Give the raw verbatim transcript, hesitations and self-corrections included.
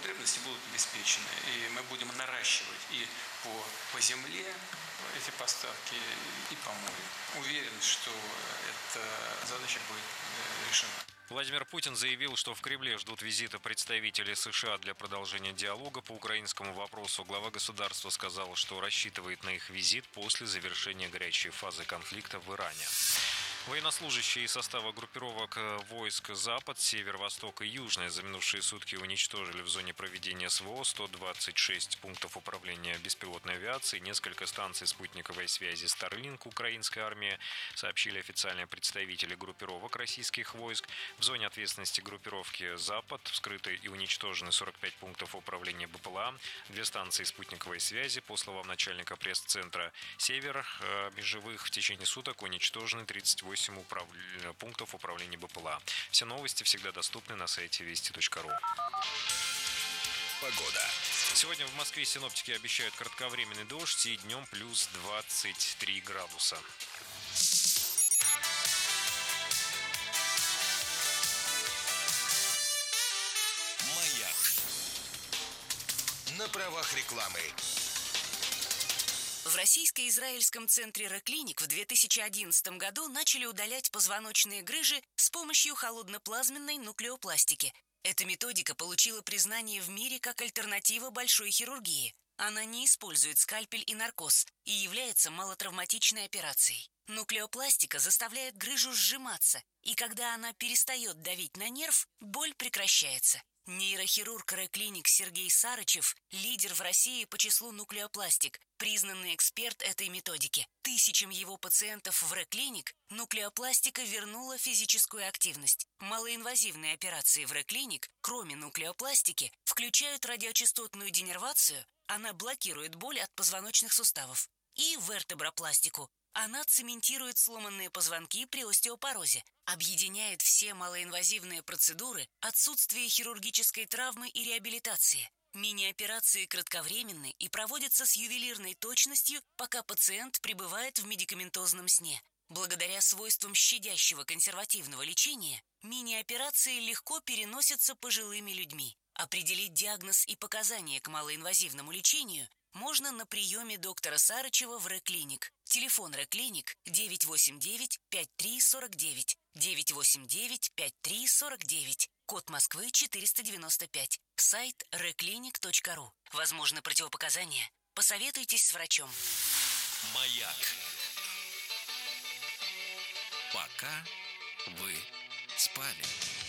потребности будут обеспечены. И мы будем наращивать и по, по земле эти поставки, и по морю. Уверен, что эта задача будет решена. Владимир Путин заявил, что в Кремле ждут визита представителей США для продолжения диалога по украинскому вопросу. Глава государства сказал, что рассчитывает на их визит после завершения горячей фазы конфликта в Иране. Военнослужащие из состава группировок войск Запад, Север, Восток и Южный за минувшие сутки уничтожили в зоне проведения СВО сто двадцать шесть пунктов управления беспилотной авиацией, несколько станций спутниковой связи Starlink украинской армии, сообщили официальные представители группировок российских войск. В зоне ответственности группировки Запад вскрыты и уничтожены сорок пять пунктов управления БПЛА, две станции спутниковой связи. По словам начальника пресс-центра Север, межевых в течение суток уничтожены тридцать восемь управ... пунктов управления БПЛА. Все новости всегда доступны на сайте вести точка ру. Погода. Сегодня в Москве синоптики обещают кратковременный дождь и днем плюс двадцать три градуса. Маяк. На правах рекламы. В Российско-израильском центре Реклиник в две тысячи одиннадцатом году начали удалять позвоночные грыжи с помощью холодноплазменной нуклеопластики. Эта методика получила признание в мире как альтернатива большой хирургии. Она не использует скальпель и наркоз и является малотравматичной операцией. Нуклеопластика заставляет грыжу сжиматься, и когда она перестает давить на нерв, боль прекращается. Нейрохирург Реклиник Сергей Сарычев – лидер в России по числу нуклеопластик, признанный эксперт этой методики. Тысячам его пациентов в Реклиник нуклеопластика вернула физическую активность. Малоинвазивные операции в Реклиник, кроме нуклеопластики, включают радиочастотную денервацию, она блокирует боль от позвоночных суставов, и вертебропластику. Она цементирует сломанные позвонки при остеопорозе, объединяет все малоинвазивные процедуры, отсутствие хирургической травмы и реабилитации. Мини-операции кратковременны и проводятся с ювелирной точностью, пока пациент пребывает в медикаментозном сне. Благодаря свойствам щадящего консервативного лечения, мини-операции легко переносятся пожилыми людьми. Определить диагноз и показания к малоинвазивному лечению можно на приеме доктора Сарычева в Реклиник. Телефон Реклиник девять восемь девять пять три сорок девять, девять восемь девять пять три сорок девять, код Москвы четыреста девяносто пять, сайт реклиник точка ру. Возможны противопоказания? Посоветуйтесь с врачом. Маяк. Пока вы спали.